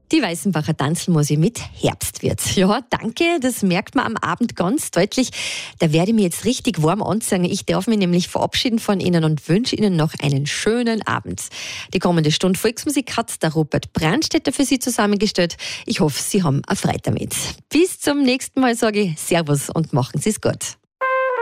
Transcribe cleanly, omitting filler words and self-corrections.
Die Weißenbacher Tanzelmusik mit Herbst wird's. Ja, danke, das merkt man am Abend ganz deutlich. Da werde ich mich jetzt richtig warm anziehen. Ich darf mich nämlich verabschieden von Ihnen und wünsche Ihnen noch einen schönen Abend. Die kommende Stunde Volksmusik hat der Robert Brandstätter für Sie zusammengestellt. Ich hoffe, Sie haben eine Freude damit. Bis zum nächsten Mal sage ich Servus und machen Sie es gut.